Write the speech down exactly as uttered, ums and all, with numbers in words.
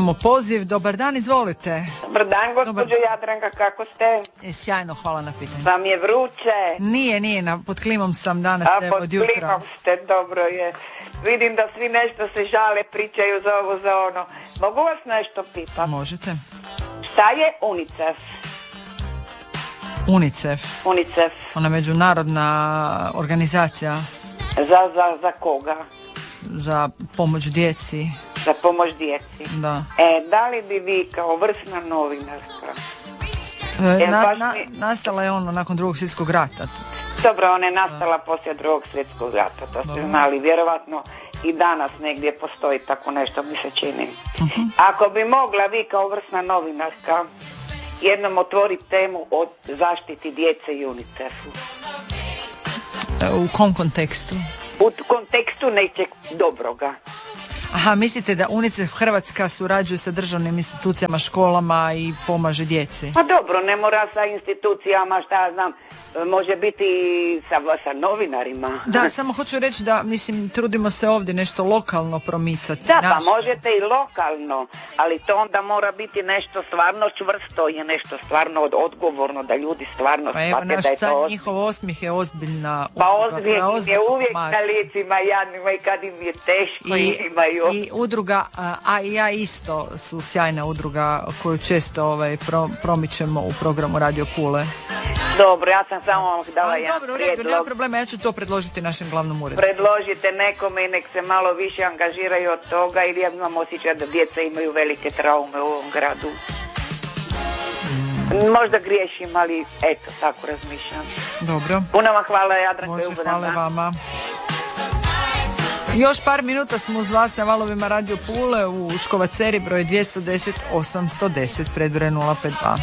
Imamo poziv, dobar dan, izvolite. Dobar dan, gospođo dobar... Jadranka, kako ste? E, sjajno, hvala na pitanju. Vam je vruće? Nije, nije, na, pod klimom sam danas, A, evo, od jutra. pod klimom ste, dobro je. Vidim da svi nešto se žale, pričaju za ovo, za ono. Mogu vas nešto pitati? Možete. Šta je UNICEF? UNICEF? UNICEF. Ona međunarodna organizacija. Za, za, za koga? Za pomoć djeci. Za pomoć djeci? Da. E, da li bi vi kao vrsna novinarska? E, na, na, mi... Nastala je ono nakon drugog svjetskog rata. Dobro, ona je nastala da. Poslije drugog svjetskog rata, to ste znali, vjerovatno i danas negdje postoji tako nešto, mi se čini. Uh-huh. Ako bi mogla vi kao vrsna novinarska jednom otvoriti temu o zaštiti djece i UNICEF-u. E, u kom kontekstu? U kontekstu nečeg dobroga. Aha, mislite da UNICEF Hrvatska surađuje sa državnim institucijama, školama i pomaže djeci? Pa dobro, ne mora sa institucijama, šta ja znam, može biti sa, sa novinarima. Da, samo hoću reći da, mislim, trudimo se ovdje nešto lokalno promicati. Da, naš... pa možete i lokalno, ali to onda mora biti nešto stvarno čvrsto i nešto stvarno odgovorno, da ljudi stvarno pa evo, shvate naš da je to ozbiljno. Njihov osmih je ozbiljna... Pa ozbiljno je uvijek na licima jadnima i kad im je teško i, imaju. I udruga, a i ja isto su sjajna udruga koju često ovaj, pro, promičemo u programu Radio Pule. Dobro, ja sam samo vam dala ali, jedan dobro, prijedlog. Nema problema, ja ću to predložiti našem glavnom uredu. Predložite nekome i nek se malo više angažiraju od toga, ili ja imam osjećaj da djeca imaju velike traume u ovom gradu. Mm. Možda griješim, ali eto, tako razmišljam. Dobro. Puno vam hvala, Jadranka. Može, hvala vama. Još par minuta smo uz vas na valovima Radio Pule u Škovaceri broj dvjesto deset osamsto deset, predure nula pet dva.